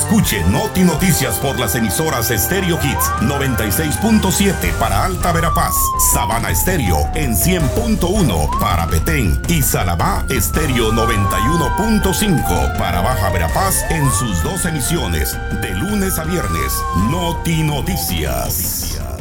Escuche Noti Noticias por las emisoras Stereo Hits 96.7 para Alta Verapaz, Sabana Estéreo en 100.1 para Petén y Salabá Estéreo 91.5 para Baja Verapaz en sus 2 emisiones de lunes a viernes. Noti Noticias.